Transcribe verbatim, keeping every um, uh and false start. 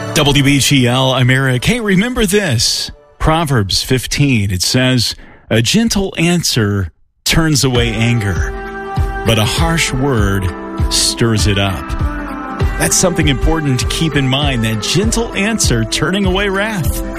W B G L, I'm Eric. Hey, remember this. Proverbs fifteen, it says, a gentle answer turns away anger, but a harsh word stirs it up. That's something important to keep in mind, that gentle answer turning away wrath.